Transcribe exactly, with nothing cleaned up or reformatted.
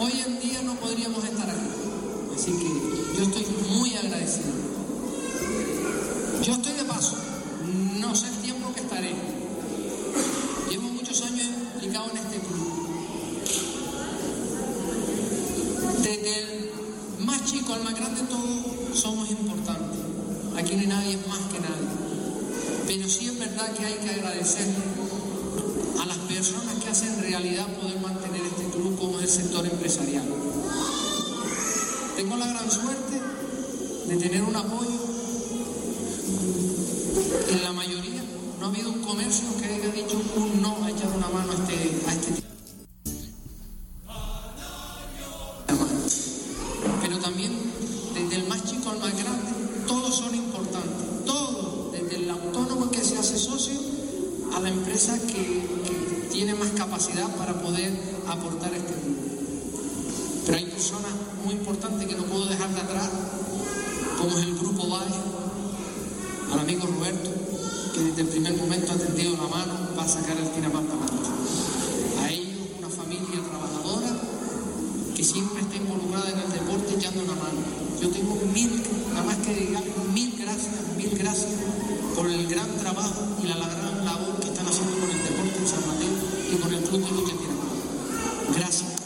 hoy en día no podríamos estar aquí. Así que yo estoy muy agradecido. Yo estoy de paso, no sé el tiempo que estaré. Llevo muchos años implicado en este club. Desde el más chico al más grande todos somos importantes. Aquí no hay nadie más que nadie. Pero sí es verdad que hay que agradecer a las personas que hacen realidad poder mantener este club como el sector empresarial. Tengo la gran suerte de tener un apoyo en la mayoría. No ha habido un comercio que haya dicho un no a echar una mano a este, a este tipo. Pero también desde el más chico al más grande todos son importantes, todos, desde el autónomo que se hace socio a la empresa que, que tiene más capacidad para poder aportar este mundo. Pero hay personas muy importantes que no puedo dejar de atrás, como es el Grupo Valle, al amigo Roberto, que desde el primer momento ha tendido la mano para sacar el Tiramar para adelante. A ellos, una familia trabajadora que siempre está involucrada en el deporte echando una mano. Yo tengo mil, nada más que digan mil gracias, mil gracias por el gran trabajo y la, la gran labor que están haciendo con el deporte en San Mateo y con el Club de Lucha Tiramar. Gracias.